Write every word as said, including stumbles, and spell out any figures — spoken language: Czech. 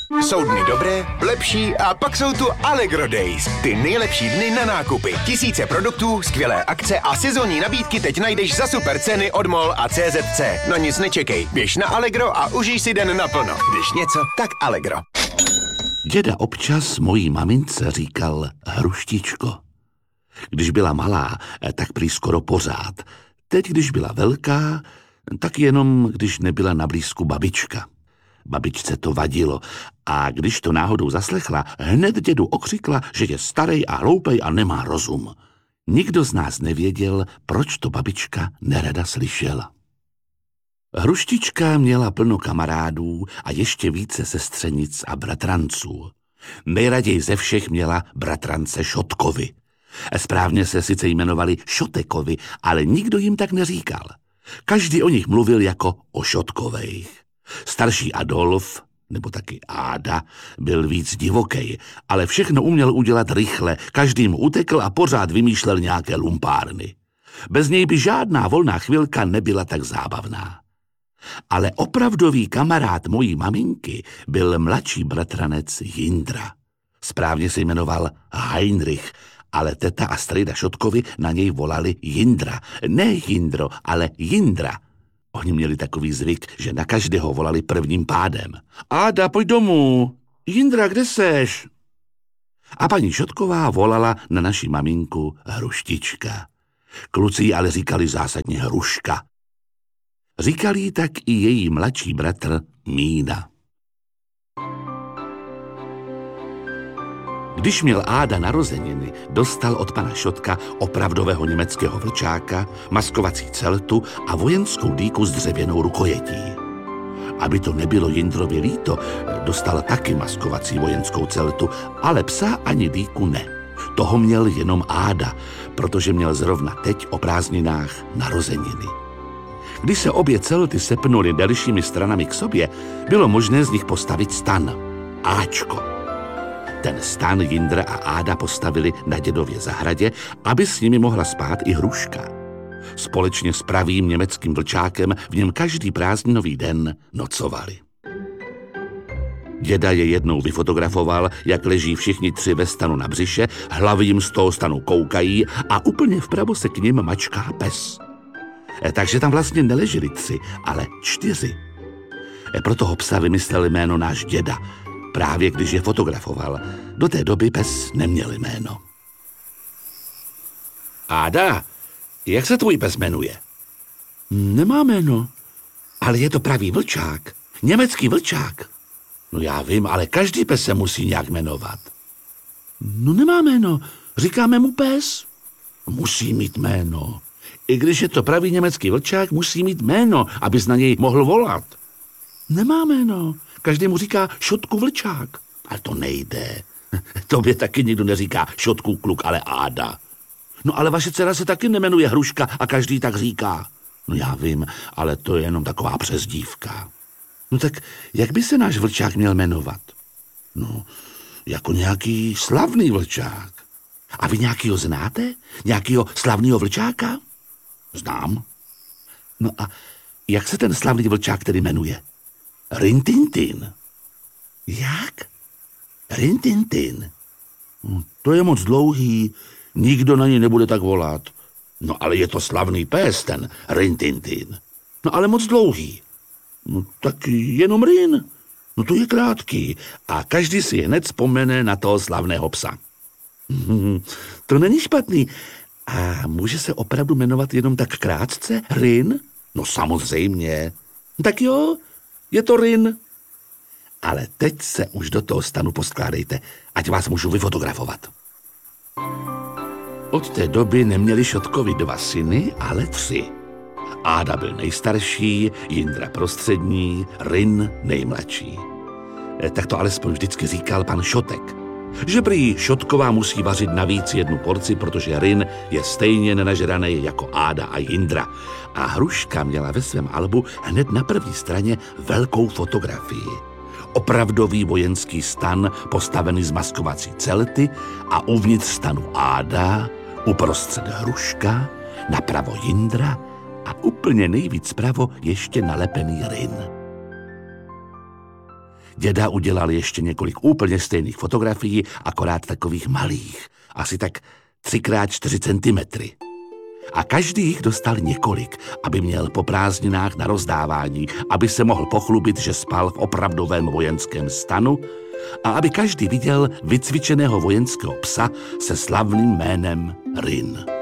Jsou dny dobré, lepší a pak jsou tu Allegro Days. Ty nejlepší dny na nákupy. Tisíce produktů, skvělé akce a sezónní nabídky teď najdeš za super ceny od MOL a C Z C. No nic nečekej, běž na Allegro a užij si den naplno. Když něco, tak Allegro. Děda občas mojí mamince říkal hruštičko. Když byla malá, tak prý skoro pořád. Teď, když byla velká, tak jenom, když nebyla na blízku babička. Babičce to vadilo a když to náhodou zaslechla, hned dědu okřikla, že je starej a hloupej a nemá rozum. Nikdo z nás nevěděl, proč to babička nerada slyšela. Hruštička měla plno kamarádů a ještě více sestřenic a bratranců. Nejraději ze všech měla bratrance Šotkovi. Správně se sice jmenovali Šotekovi, ale nikdo jim tak neříkal. Každý o nich mluvil jako o Šotkovejch. Starší Adolf, nebo taky Áda, byl víc divokej, ale všechno uměl udělat rychle, každý mu utekl a pořád vymýšlel nějaké lumpárny. Bez něj by žádná volná chvilka nebyla tak zábavná. Ale opravdový kamarád mojí maminky byl mladší bratranec Jindra. Správně se jmenoval Heinrich, ale teta a strejda Šotkovi na něj volali Jindra. Ne Jindro, ale Jindra. Oni měli takový zvyk, že na každého volali prvním pádem. Áda, pojď domů. Jindra, kde seš? A paní Šotková volala na naši maminku Hruštička. Kluci jí ale říkali zásadně Hruška. Říkal jí tak i její mladší bratr Mína. Když měl Áda narozeniny, dostal od pana Šotka opravdového německého vlčáka, maskovací celtu a vojenskou dýku s dřevěnou rukojetí. Aby to nebylo Jindrově líto, dostal taky maskovací vojenskou celtu, ale psa ani dýku ne. Toho měl jenom Áda, protože měl zrovna teď o prázdninách narozeniny. Když se obě celty sepnuly delšími stranami k sobě, bylo možné z nich postavit stan. Áčko. Ten stan Jindra a Áda postavili na dědově zahradě, aby s nimi mohla spát i Hruška. Společně s pravým německým vlčákem v něm každý prázdninový den nocovali. Děda je jednou vyfotografoval, jak leží všichni tři ve stanu na břiše, hlavy jim z toho stanu koukají a úplně vpravo se k nim mačká pes. Takže tam vlastně neleželi tři, ale čtyři. Pro toho psa vymyslel jméno náš děda, právě když je fotografoval. Do té doby pes neměl jméno. Áda, jak se tvůj pes jmenuje? Nemá jméno, ale je to pravý vlčák, německý vlčák. No já vím, ale každý pes se musí nějak jmenovat. No nemá jméno, říkáme mu pes. Musí mít jméno. I když je to pravý německý vlčák, musí mít jméno, abys na něj mohl volat. Nemá jméno. Každý mu říká Šotku vlčák. Ale to nejde. Tobě taky nikdo neříká Šotku kluk, ale Áda. No ale vaše dcera se taky nemenuje Hruška a každý tak říká. No já vím, ale to je jenom taková přezdívka. No tak jak by se náš vlčák měl jmenovat? No, jako nějaký slavný vlčák. A vy nějakýho znáte? Nějakýho slavného vlčáka? Znám. No a jak se ten slavný vlčák tedy jmenuje? Rintintin. Jak? Rintintin. No, to je moc dlouhý, nikdo na něj nebude tak volat. No ale je to slavný pes, ten Rintintin. No ale moc dlouhý. No tak jenom Rin. No to je krátký a každý si hned vzpomene na toho slavného psa. To není špatný. A může se opravdu jmenovat jenom tak krátce? Rin? No samozřejmě. Tak jo, je to Rin. Ale teď se už do toho stanu poskládejte, ať vás můžu vyfotografovat. Od té doby neměli Šotkovi dva syny, ale tři. Áda byl nejstarší, Jindra prostřední, Rin nejmladší. Tak to alespoň vždycky říkal pan Šotek. Že prý Šotková musí vařit navíc jednu porci, protože Rin je stejně nenažraný jako Áda a Jindra. A Hruška měla ve svém albu hned na první straně velkou fotografii. Opravdový vojenský stan postavený z maskovací celty a uvnitř stanu Áda, uprostřed Hruška, napravo Jindra a úplně nejvíc pravo ještě nalepený Rin. Děda udělal ještě několik úplně stejných fotografií, akorát takových malých, asi tak tři krát čtyři centimetry. A každý jich dostal několik, aby měl po prázdninách na rozdávání, aby se mohl pochlubit, že spal v opravdovém vojenském stanu a aby každý viděl vycvičeného vojenského psa se slavným jménem Rin.